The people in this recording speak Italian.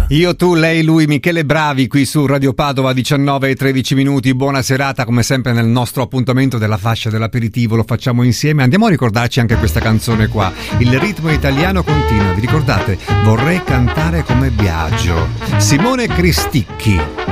Io, tu, lei, lui, Michele Bravi qui su Radio Padova, 19 e 13 minuti. Buona serata, come sempre nel nostro appuntamento della fascia dell'aperitivo, lo facciamo insieme. Andiamo a ricordarci anche questa canzone qua. Il ritmo italiano continua, vi ricordate? Vorrei cantare come Biagio. Simone Cristicchi.